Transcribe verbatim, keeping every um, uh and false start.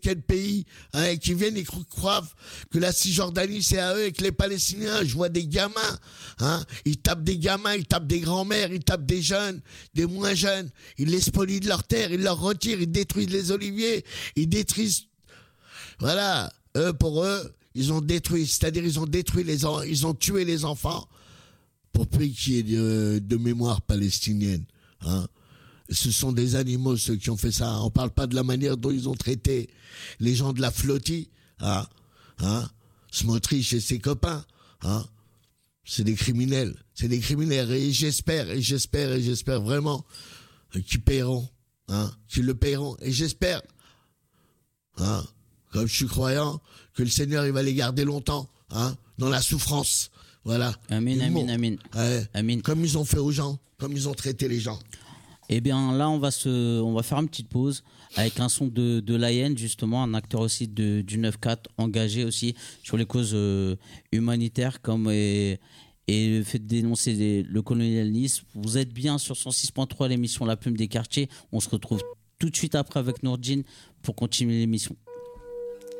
quel pays, hein, et qui viennent et croient que la Cisjordanie c'est à eux et que les Palestiniens, je vois des gamins, hein, ils tapent des gamins, ils tapent des grands-mères, ils tapent des jeunes, des moins jeunes, ils les spolient de leur terre, ils leur retirent, ils détruisent les oliviers, ils détruisent, voilà, eux pour eux, ils ont détruit, c'est-à-dire ils ont détruit les, en... ils ont tué les enfants pour peu qu'il y ait de, de mémoire palestinienne, hein. Ce sont des animaux, ceux qui ont fait ça. On parle pas de la manière dont ils ont traité les gens de la flottille, hein, hein, Smotrich et ses copains, hein. C'est des criminels, c'est des criminels. Et j'espère, et j'espère, et j'espère vraiment qu'ils paieront, hein, qu'ils le paieront. Et j'espère, hein, comme je suis croyant, que le Seigneur, il va les garder longtemps, hein, dans la souffrance. Voilà. Amin, amin, amin. Ouais, amin. Comme ils ont fait aux gens, comme ils ont traité les gens. Eh bien, là, on va, se, on va faire une petite pause avec un son de, de Lion, justement, un acteur aussi de, du neuf quatre, engagé aussi sur les causes euh, humanitaires comme, et, et le fait de dénoncer les, le colonialisme. Vous êtes bien sur cent six point trois, l'émission La Plume des Quartiers. On se retrouve tout de suite après avec Nourdine pour continuer l'émission.